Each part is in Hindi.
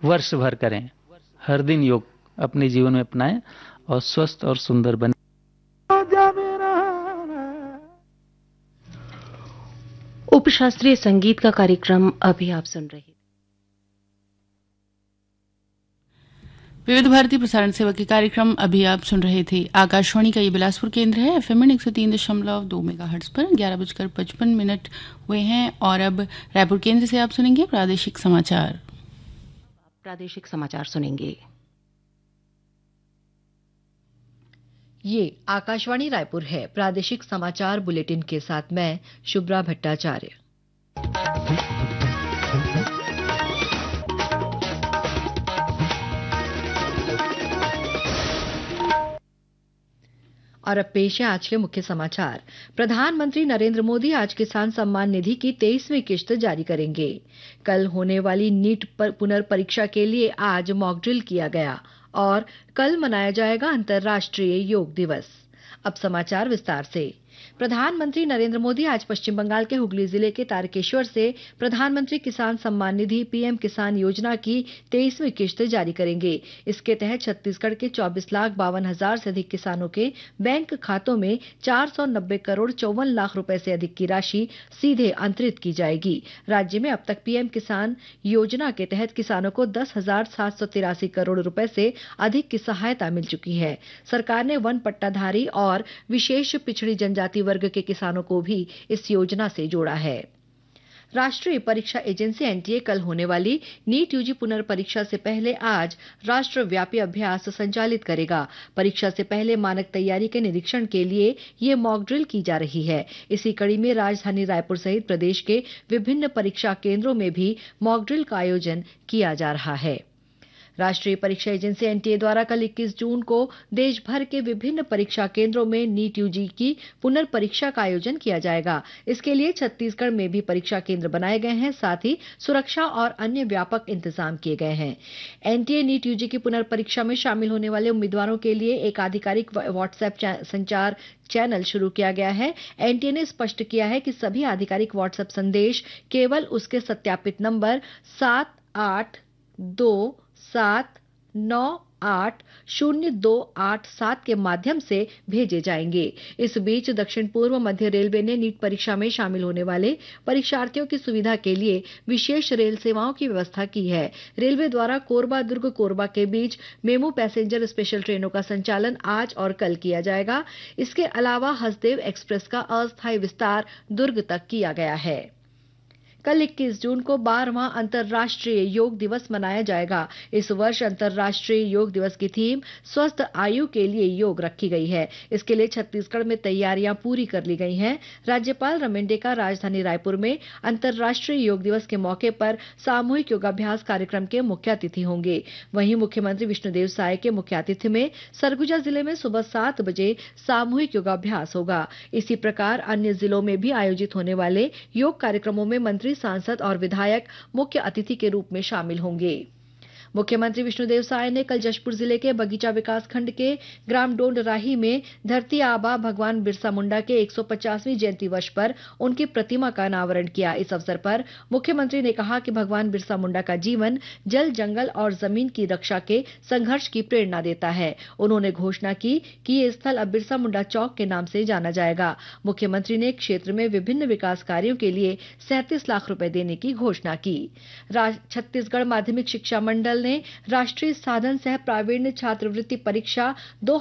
वर्ष भर करें, हर दिन योग अपने जीवन में अपनाएं और स्वस्थ और सुंदर बने। उपशास्त्रीय संगीत का कार्यक्रम अभी आप सुन रहे थे। विविध भारती प्रसारण सेवा के कार्यक्रम अभी आप सुन रहे थे। आकाशवाणी का ये बिलासपुर केंद्र है। एफएम 103.2 मेगाहर्ट्ज पर 11:55 हुए हैं और अब रायपुर केंद्र से आप सुनेंगे प्रादेशिक समाचार। प्रादेशिक समाचार सुनेंगे। ये आकाशवाणी रायपुर है। प्रादेशिक समाचार बुलेटिन के साथ मैं शुभ्रा भट्टाचार्य। और अब पेश है आज के मुख्य समाचार। प्रधानमंत्री नरेंद्र मोदी आज किसान सम्मान निधि की 23वीं किश्त जारी करेंगे। कल होने वाली नीट पुनर्परीक्षा के लिए आज मॉक ड्रिल किया गया और कल मनाया जाएगा अंतर्राष्ट्रीय योग दिवस। अब समाचार विस्तार से। प्रधानमंत्री नरेंद्र मोदी आज पश्चिम बंगाल के हुगली जिले के तारकेश्वर से प्रधानमंत्री किसान सम्मान निधि पीएम किसान योजना की 23वीं किश्त जारी करेंगे। इसके तहत छत्तीसगढ़ के 24,52,000 से अधिक किसानों के बैंक खातों में 490 करोड़ 54 लाख रुपए से अधिक की राशि सीधे अंतरित की जाएगी। राज्य में अब तक पीएम किसान योजना के तहत किसानों को 10,783 करोड़ रुपए से अधिक की सहायता मिल चुकी है। सरकार ने वन पट्टाधारी और विशेष पिछड़ी जनजाति वर्ग के किसानों को भी इस योजना से जोड़ा है। राष्ट्रीय परीक्षा एजेंसी एनटीए कल होने वाली नीट यूजी पुनर्परीक्षा से पहले आज राष्ट्रव्यापी अभ्यास संचालित करेगा। परीक्षा से पहले मानक तैयारी के निरीक्षण के लिए ये मॉक ड्रिल की जा रही है। इसी कड़ी में राजधानी रायपुर सहित प्रदेश के विभिन्न परीक्षा केंद्रों में भी मॉक ड्रिल का आयोजन किया जा रहा है। राष्ट्रीय परीक्षा एजेंसी एनटीए द्वारा कल 21 जून को देश भर के विभिन्न परीक्षा केंद्रों में नीट यूजी की पुनर्परीक्षा का आयोजन किया जाएगा। इसके लिए छत्तीसगढ़ में भी परीक्षा केंद्र बनाए गए हैं। साथ ही सुरक्षा और अन्य व्यापक इंतजाम किए गए हैं। एनटीए नीट यूजी की पुनर्परीक्षा में शामिल होने वाले उम्मीदवारों के लिए एक आधिकारिक व्हाट्सएप संचार चैनल शुरू किया गया है। एनटीए ने स्पष्ट किया है कि सभी आधिकारिक व्हाट्सएप संदेश केवल उसके सत्यापित नंबर 782798028 के माध्यम से भेजे जाएंगे। इस बीच दक्षिण पूर्व मध्य रेलवे ने नीट परीक्षा में शामिल होने वाले परीक्षार्थियों की सुविधा के लिए विशेष रेल सेवाओं की व्यवस्था की है। रेलवे द्वारा कोरबा दुर्ग कोरबा के बीच मेमू पैसेंजर स्पेशल ट्रेनों का संचालन आज और कल किया जाएगा। इसके अलावा हसदेव एक्सप्रेस का अस्थायी विस्तार दुर्ग तक किया गया है। कल 21 जून को 12वां अंतर्राष्ट्रीय योग दिवस मनाया जाएगा। इस वर्ष अंतर्राष्ट्रीय योग दिवस की थीम स्वस्थ आयु के लिए योग रखी गई है। इसके लिए छत्तीसगढ़ में तैयारियां पूरी कर ली गई हैं। राज्यपाल रमेंडेका राजधानी रायपुर में अंतर्राष्ट्रीय योग दिवस के मौके पर सामूहिक योगाभ्यास कार्यक्रम के मुख्य अतिथि होंगे। वहीं मुख्यमंत्री विष्णुदेव साय के मुख्य आतिथ्य में सरगुजा जिले में सुबह 7 बजे सामूहिक योगाभ्यास होगा। इसी प्रकार अन्य जिलों में भी आयोजित होने वाले योग कार्यक्रमों में मंत्री, सांसद और विधायक मुख्य अतिथि के रूप में शामिल होंगे। मुख्यमंत्री विष्णुदेव साय ने कल जशपुर जिले के बगीचा विकासखंड के ग्राम डोंडराही में धरती आबा भगवान बिरसा मुंडा के 150वीं जयंती वर्ष पर उनकी प्रतिमा का अनावरण किया। इस अवसर पर मुख्यमंत्री ने कहा कि भगवान बिरसा मुंडा का जीवन जल, जंगल और जमीन की रक्षा के संघर्ष की प्रेरणा देता है। उन्होंने घोषणा की कि ये स्थल अब बिरसा मुंडा चौक के नाम से जाना जाएगा। मुख्यमंत्री ने क्षेत्र में विभिन्न विकास कार्यों के लिए 37 लाख रुपए देने की घोषणा की। छत्तीसगढ़ माध्यमिक शिक्षा मंडल ने राष्ट्रीय साधन सह प्रावीण्य छात्रवृत्ति परीक्षा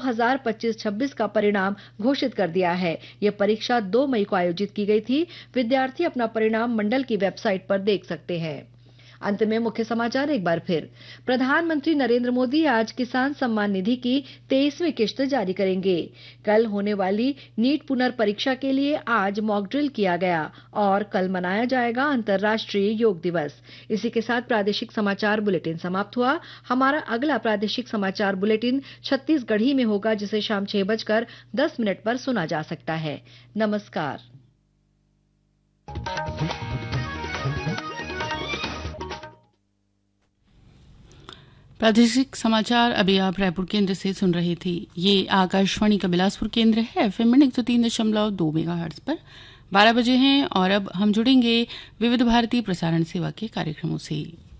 2025-26 का परिणाम घोषित कर दिया है। यह परीक्षा 2 मई को आयोजित की गई थी। विद्यार्थी अपना परिणाम मंडल की वेबसाइट पर देख सकते हैं। अंत में मुख्य समाचार एक बार फिर। प्रधानमंत्री नरेंद्र मोदी आज किसान सम्मान निधि की 23वीं किश्त जारी करेंगे। कल होने वाली नीट पुनर्परीक्षा के लिए आज मॉक ड्रिल किया गया और कल मनाया जाएगा अंतर्राष्ट्रीय योग दिवस। इसी के साथ प्रादेशिक समाचार बुलेटिन समाप्त हुआ। हमारा अगला प्रादेशिक समाचार बुलेटिन छत्तीसगढ़ी में होगा, जिसे शाम 6:10 पर सुना जा सकता है। नमस्कार। प्रादेशिक समाचार अभी आप रायपुर केंद्र से सुन रहे थे। ये आकाशवाणी का बिलासपुर केंद्र है। एफएम 103.2 मेगाहर्ट्ज पर 12 बजे हैं और अब हम जुड़ेंगे विविध भारती प्रसारण सेवा के कार्यक्रमों से।